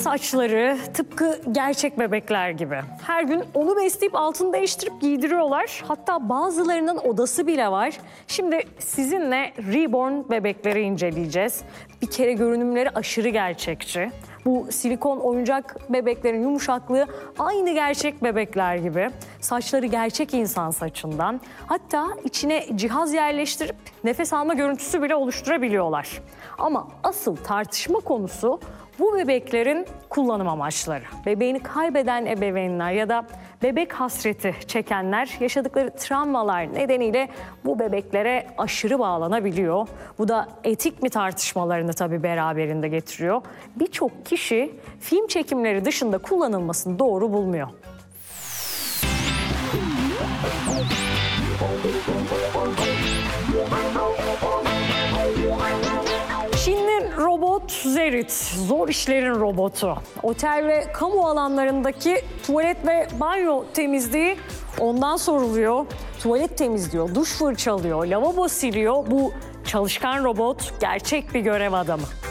saçları tıpkı gerçek bebekler gibi. Her gün onu besleyip altını değiştirip giydiriyorlar. Hatta bazılarının odası bile var. Şimdi sizinle reborn bebekleri inceleyeceğiz. Bir kere görünümleri aşırı gerçekçi. Bu silikon oyuncak bebeklerin yumuşaklığı aynı gerçek bebekler gibi. Saçları gerçek insan saçından. Hatta içine cihaz yerleştirip nefes alma görüntüsü bile oluşturabiliyorlar. Ama asıl tartışma konusu bu bebeklerin kullanım amaçları. Bebeğini kaybeden ebeveynler ya da bebek hasreti çekenler yaşadıkları travmalar nedeniyle bu bebeklere aşırı bağlanabiliyor. Bu da etik mi tartışmalarını tabii beraberinde getiriyor. Birçok kişi film çekimleri dışında kullanılmasını doğru bulmuyor. Çinli robot Zerit, zor işlerin robotu. Otel ve kamu alanlarındaki tuvalet ve banyo temizliği ondan soruluyor. Tuvalet temizliyor, duş fırçalıyor, lavabo siliyor. Bu çalışkan robot gerçek bir görev adamı.